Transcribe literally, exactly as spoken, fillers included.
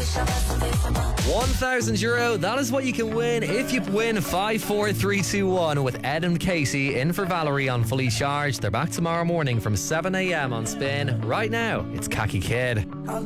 one thousand euro, that is what you can win if you win five four three two one with Ed and Casey in for Valerie on Fully Charged. They're back tomorrow morning from seven a.m. on Spin. Right now, it's Khaki Kid.